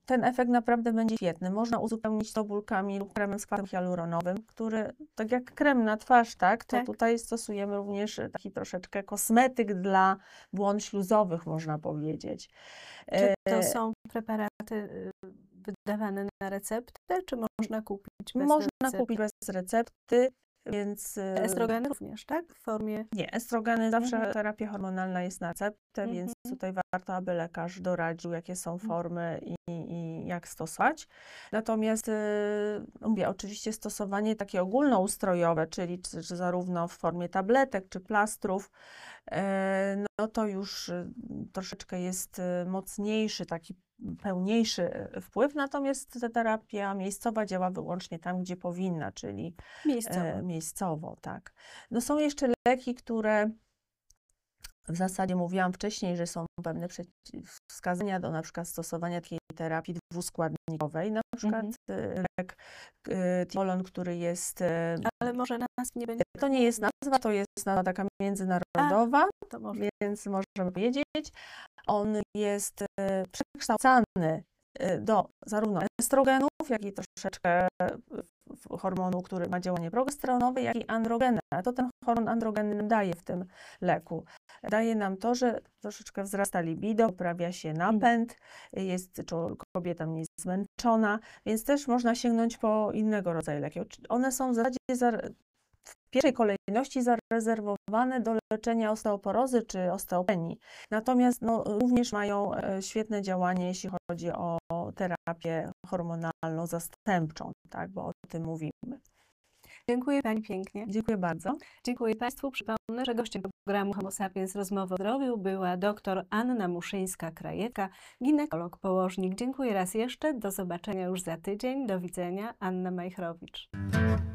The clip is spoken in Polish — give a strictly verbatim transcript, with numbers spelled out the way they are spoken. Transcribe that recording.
ten efekt naprawdę będzie świetny. Można uzupełnić to bólkami lub kremem z kwasem hialuronowym, który, tak jak krem na twarz, tak, to Tak. tutaj stosujemy również taki troszeczkę kosmetyk dla błon śluzowych, można powiedzieć. Czy to są preparaty y, wydawane na receptę, czy można kupić bez Można recepty? kupić bez recepty, więc... Estrogeny również, tak? W formie... Nie, estrogeny, zawsze Mhm. terapia hormonalna jest na receptę, Mhm. więc tutaj warto, aby lekarz doradził, jakie są formy i, i jak stosować. Natomiast y, mówię, oczywiście stosowanie takie ogólnoustrojowe, czyli czy, czy zarówno w formie tabletek, czy plastrów, y, no to już y, troszeczkę jest y, mocniejszy, taki pełniejszy wpływ, natomiast ta terapia miejscowa działa wyłącznie tam, gdzie powinna, czyli Miejscowo. e, miejscowo, tak. No są jeszcze leki, które w zasadzie mówiłam wcześniej, że są pewne wskazania do na przykład stosowania takiej terapii dwuskładnikowej, na przykład Mhm. lek y, Timolon, który jest... Ale może nazw nie będzie... To nie jest nazwa, to jest nazwa taka międzynarodowa, A, to może. więc możemy powiedzieć. On jest e, przekształcany e, do zarówno estrogenów, jak i troszeczkę hormonu, który ma działanie progesteronowe, jak i androgeny. A to ten hormon androgenny nam daje w tym leku. Daje nam to, że troszeczkę wzrasta libido, poprawia się napęd, jest kobieta mniej zmęczona, więc też można sięgnąć po innego rodzaju leki. One są w zasadzie w pierwszej kolejności zarezerwowane do leczenia osteoporozy czy osteopenii. Natomiast no, również mają świetne działanie, jeśli chodzi o terapię hormonalną zastępczą, tak, bo o tym mówimy. Dziękuję Pani pięknie. Dziękuję bardzo. Dziękuję Państwu. Przypomnę, że gościem programu Homo Sapiens Rozmowy o zdrowiu była dr Anna Muszyńska-Krajewska, ginekolog, położnik. Dziękuję raz jeszcze. Do zobaczenia już za tydzień. Do widzenia. Anna Majchrowicz.